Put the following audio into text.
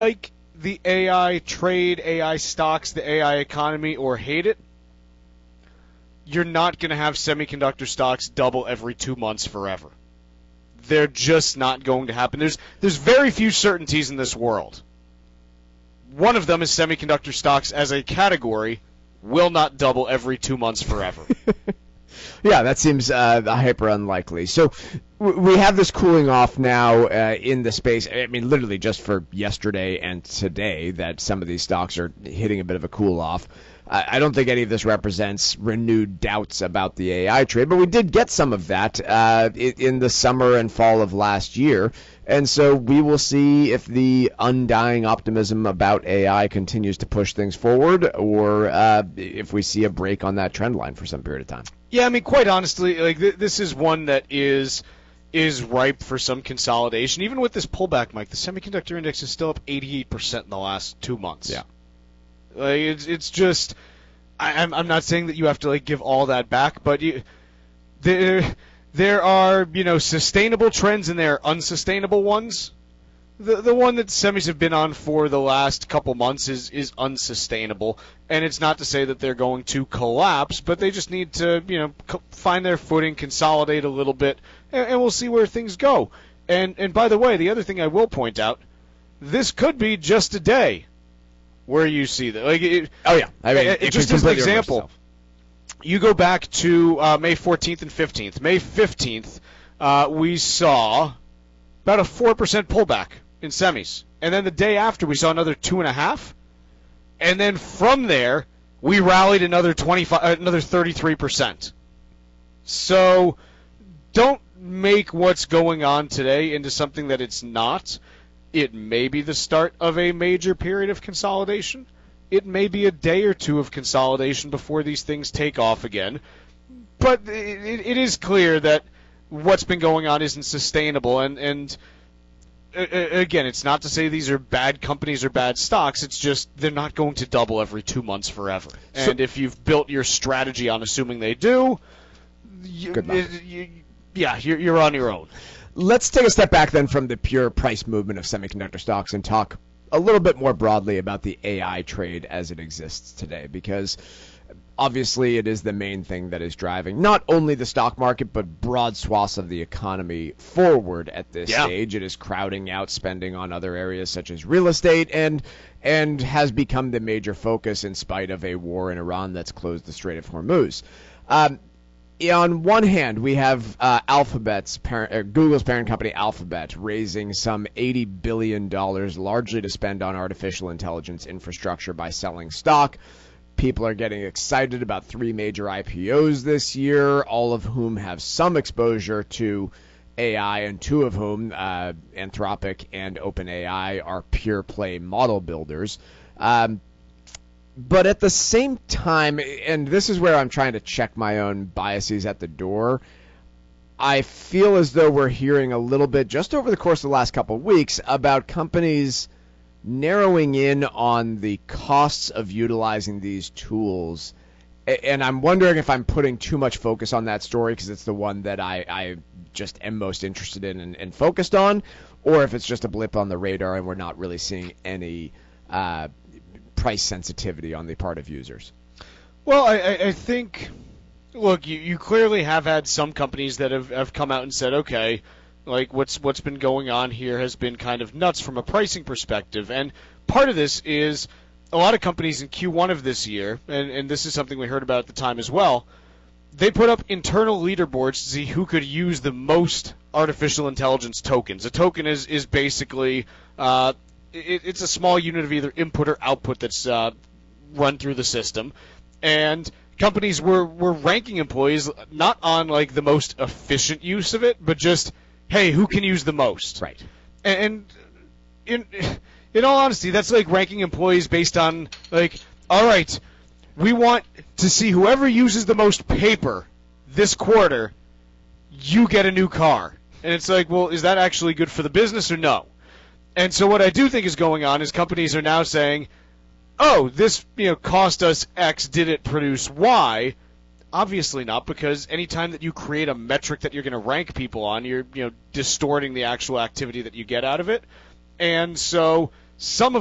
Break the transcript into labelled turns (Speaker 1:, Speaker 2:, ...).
Speaker 1: like the AI trade, AI stocks, the AI economy, or hate it, you're not going to have semiconductor stocks double every 2 months forever. They're just not going to happen. There's very few certainties in this world. One of them is semiconductor stocks as a category will not double every 2 months forever.
Speaker 2: Yeah, that seems hyper unlikely. So we have this cooling off now in the space. I mean, literally just for yesterday and today that some of these stocks are hitting a bit of a cool off. I don't think any of this represents renewed doubts about the AI trade, but we did get some of that in the summer and fall of last year. And so we will see if the undying optimism about AI continues to push things forward, or if we see a break on that trend line for some period of time.
Speaker 1: Yeah, I mean, quite honestly, like this is one that is ripe for some consolidation. Even with this pullback, Mike, the semiconductor index is still up 88% in the last 2 months.
Speaker 2: Yeah.
Speaker 1: Like it's just, I'm not saying that you have to like give all that back, but there are sustainable trends and there are unsustainable ones. The one that semis have been on for the last couple months is unsustainable, and it's not to say that they're going to collapse, but they just need to find their footing, consolidate a little bit, and we'll see where things go. And by the way, the other thing I will point out, this could be just a day where you see that.
Speaker 2: I mean,
Speaker 1: just as an example, you go back to May 14th and 15th. May 15th, we saw about a 4% pullback in semis. And then the day after, we saw another 2.5%. And then from there, we rallied another 33%. So don't make what's going on today into something that it's not. It may be the start of a major period of consolidation. It may be a day or two of consolidation before these things take off again. But it is clear that what's been going on isn't sustainable. And again, it's not to say these are bad companies or bad stocks. It's just they're not going to double every 2 months forever. And if you've built your strategy on assuming they do,
Speaker 2: good luck.
Speaker 1: You're on your own.
Speaker 2: Let's take a step back then from the pure price movement of semiconductor stocks and talk a little bit more broadly about the AI trade as it exists today, because obviously it is the main thing that is driving not only the stock market but broad swaths of the economy forward at this stage. It is crowding out spending on other areas such as real estate and has become the major focus in spite of a war in Iran that's closed the Strait of Hormuz. On one hand, we have Google's parent company Alphabet raising some $80 billion largely to spend on artificial intelligence infrastructure by selling stock. People are getting excited about 3 major IPOs this year, all of whom have some exposure to AI, and 2 of whom, Anthropic and OpenAI, are pure play model builders. But at the same time, and this is where I'm trying to check my own biases at the door, I feel as though we're hearing a little bit, just over the course of the last couple of weeks, about companies narrowing in on the costs of utilizing these tools. And I'm wondering if I'm putting too much focus on that story because it's the one that I just am most interested in and focused on, or if it's just a blip on the radar and we're not really seeing any price sensitivity on the part of users.
Speaker 1: Well, I think, look, you clearly have had some companies that have come out and said, okay, like what's been going on here has been kind of nuts from a pricing perspective. And part of this is a lot of companies in Q1 of this year, and this is something we heard about at the time as well, they put up internal leaderboards to see who could use the most artificial intelligence tokens. A token is basically it's a small unit of either input or output that's run through the system. And companies were ranking employees not on like the most efficient use of it, but just, hey, who can use the most?
Speaker 2: Right.
Speaker 1: And in all honesty, that's like ranking employees based on like, all right, we want to see whoever uses the most paper this quarter, you get a new car. And it's like, well, is that actually good for the business or no? And so what I do think is going on is companies are now saying, oh, this cost us X, did it produce Y? Obviously not, because anytime that you create a metric that you're going to rank people on, you're distorting the actual activity that you get out of it. And so some of